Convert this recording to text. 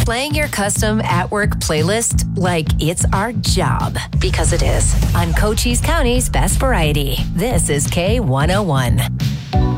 Playing your custom at-work playlist like it's our job, because it is, on Cochise County's Best Variety. This is K101.